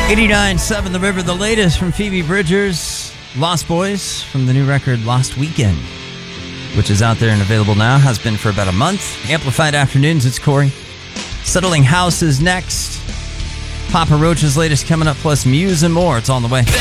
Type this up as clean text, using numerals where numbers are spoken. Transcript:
89.7 The River, the latest from Phoebe Bridgers, Lost Boys, from the new record Lost Weekend, which is out there and available now, has been for about a month. Amplified Afternoons, it's Corey. Settling House is next. Papa Roach's latest coming up, plus Muse and more. It's on the way.